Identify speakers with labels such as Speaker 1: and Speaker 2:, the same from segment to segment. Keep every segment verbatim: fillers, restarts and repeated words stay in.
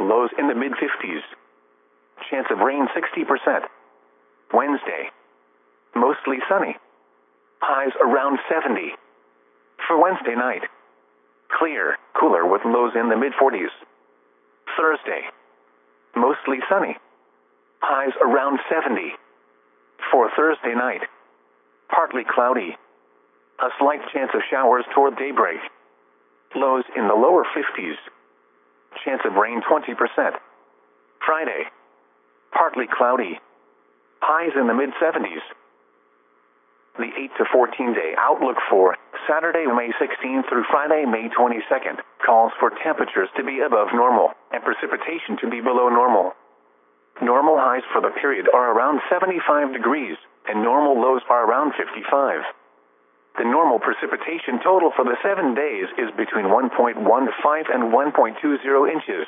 Speaker 1: lows in the mid fifties. Chance of rain sixty percent. Wednesday. Mostly sunny. Highs around seventy. For Wednesday night. Clear, cooler with lows in the mid forties. Thursday. Mostly sunny. Highs around seventy. For Thursday night. Partly cloudy. A slight chance of showers toward daybreak. Lows in the lower fifties. Chance of rain twenty percent. Friday. Partly cloudy. Highs in the mid seventies. The eight to fourteen day outlook for Saturday, May sixteenth through Friday, May twenty-second, calls for temperatures to be above normal and precipitation to be below normal. Normal highs for the period are around seventy-five degrees, and normal lows are around fifty-five. The normal precipitation total for the seven days is between one point one five and one point two zero inches.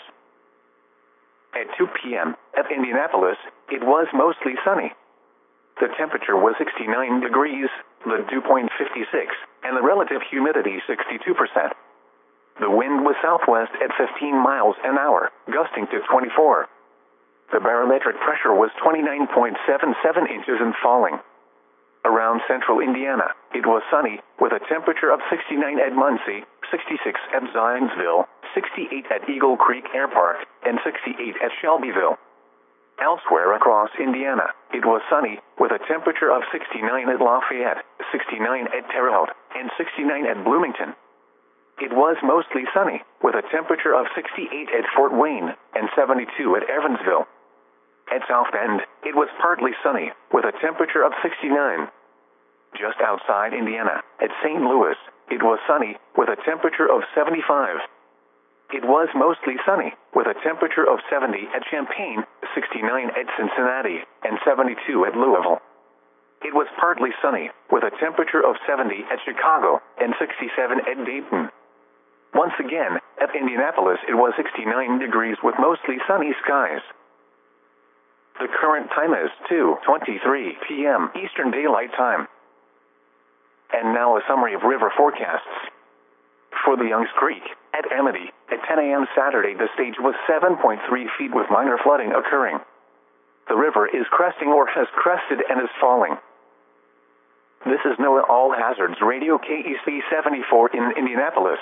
Speaker 1: At two p m at Indianapolis, it was mostly sunny. The temperature was sixty-nine degrees, the dew point fifty-six, and the relative humidity sixty-two percent. The wind was southwest at fifteen miles an hour, gusting to twenty-four. The barometric pressure was twenty-nine point seven seven inches and falling. Around central Indiana, it was sunny, with a temperature of sixty-nine at Muncie, sixty-six at Zionsville, sixty-eight at Eagle Creek Air Park, and sixty-eight at Shelbyville. Elsewhere across Indiana, it was sunny, with a temperature of sixty-nine at Lafayette, sixty-nine at Terre Haute, and sixty-nine at Bloomington. It was mostly sunny, with a temperature of sixty-eight at Fort Wayne, and seventy-two at Evansville. At South Bend, it was partly sunny, with a temperature of sixty-nine. Just outside Indiana, at Saint Louis, it was sunny, with a temperature of seventy-five. It was mostly sunny, with a temperature of seventy at Champaign, sixty-nine at Cincinnati, and seventy-two at Louisville. It was partly sunny, with a temperature of seventy at Chicago, and sixty-seven at Dayton. Once again, at Indianapolis it was sixty-nine degrees with mostly sunny skies. The current time is two twenty-three p m Eastern Daylight Time. And now a summary of river forecasts. For the Youngs Creek, at Amity, at ten a m Saturday the stage was seven point three feet with minor flooding occurring. The river is cresting or has crested and is falling. This is NOAA All Hazards Radio K E C seventy-four in Indianapolis.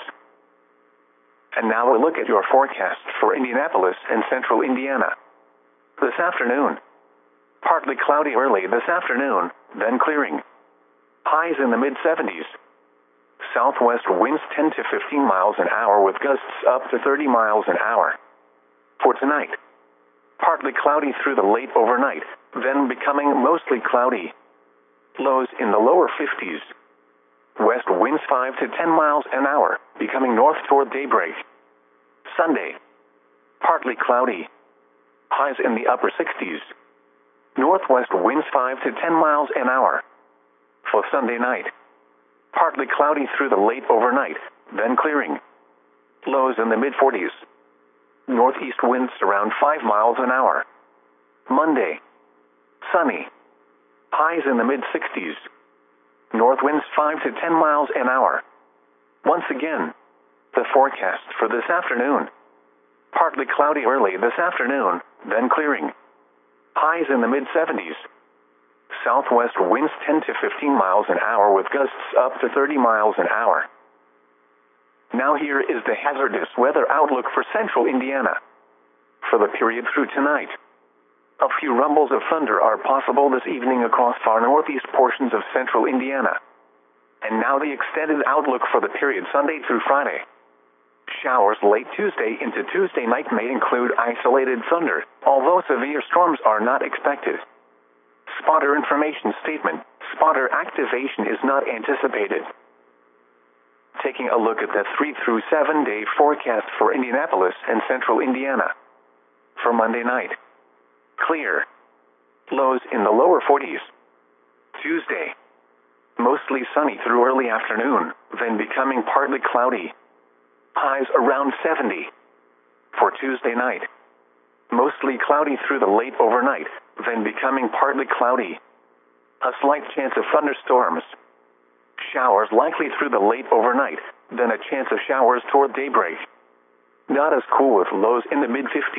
Speaker 1: And now a look at your forecast for Indianapolis and central Indiana. This afternoon. Partly cloudy early this afternoon, then clearing. Highs in the mid seventies. Southwest winds ten to fifteen miles an hour with gusts up to thirty miles an hour. For tonight. Partly cloudy through the late overnight, then becoming mostly cloudy. Lows in the lower fifties. West winds five to ten miles an hour, becoming north toward daybreak. Sunday. Partly cloudy. Highs in the upper sixties. Northwest winds five to ten miles an hour. For Sunday night. Partly cloudy through the late overnight, then clearing. Lows in the mid forties. Northeast winds around five miles an hour. Monday. Sunny. Highs in the mid sixties. North winds five to ten miles an hour. Once again, the forecast for this afternoon. Partly cloudy early this afternoon, then clearing. Highs in the mid seventies. Southwest winds ten to fifteen miles an hour with gusts up to thirty miles an hour. Now here is the hazardous weather outlook for central Indiana. For the period through tonight. A few rumbles of thunder are possible this evening across far northeast portions of central Indiana. And now the extended outlook for the period Sunday through Friday. Showers late Tuesday into Tuesday night may include isolated thunder, although severe storms are not expected. Spotter information statement: spotter activation is not anticipated. Taking a look at the three through seven day forecast for Indianapolis and central Indiana. For Monday night. Clear. Lows in the lower forties. Tuesday. Mostly sunny through early afternoon, then becoming partly cloudy. Highs around seventy. For Tuesday night. Mostly cloudy through the late overnight, then becoming partly cloudy. A slight chance of thunderstorms. Showers likely through the late overnight, then a chance of showers toward daybreak. Not as cool with lows in the mid fifties.